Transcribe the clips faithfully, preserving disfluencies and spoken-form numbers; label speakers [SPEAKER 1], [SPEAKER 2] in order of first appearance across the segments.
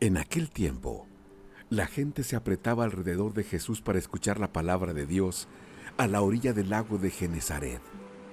[SPEAKER 1] En aquel tiempo, la gente se apretaba alrededor de Jesús para escuchar la palabra de Dios a la orilla del lago de Genezaret.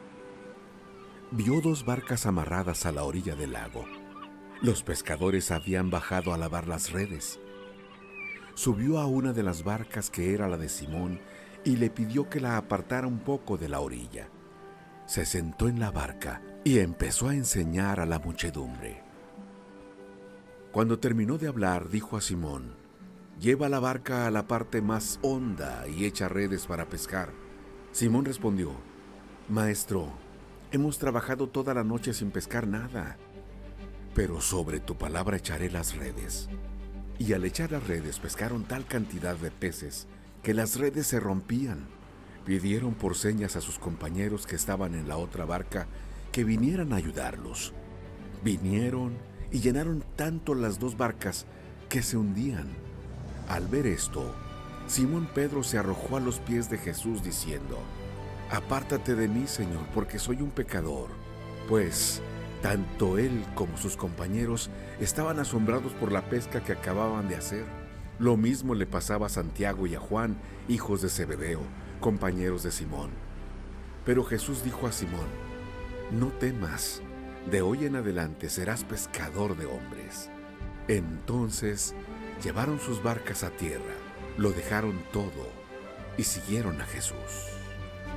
[SPEAKER 1] Vio dos barcas amarradas a la orilla del lago. Los pescadores habían bajado a lavar las redes. Subió a una de las barcas, que era la de Simón, y le pidió que la apartara un poco de la orilla. Se sentó en la barca y empezó a enseñar a la muchedumbre. Cuando terminó de hablar, dijo a Simón: «Lleva la barca a la parte más honda y echa redes para pescar». Simón respondió: «Maestro, hemos trabajado toda la noche sin pescar nada, pero sobre tu palabra echaré las redes». Y al echar las redes pescaron tal cantidad de peces que las redes se rompían. Pidieron por señas a sus compañeros que estaban en la otra barca que vinieran a ayudarlos. Vinieron y llenaron tanto las dos barcas que se hundían. Al ver esto, Simón Pedro se arrojó a los pies de Jesús diciendo: «Apártate de mí, Señor, porque soy un pecador». Pues tanto él como sus compañeros estaban asombrados por la pesca que acababan de hacer. Lo mismo le pasaba a Santiago y a Juan, hijos de Zebedeo, compañeros de Simón. Pero Jesús dijo a Simón: «No temas, de hoy en adelante serás pescador de hombres». Entonces llevaron sus barcas a tierra, lo dejaron todo y siguieron a Jesús.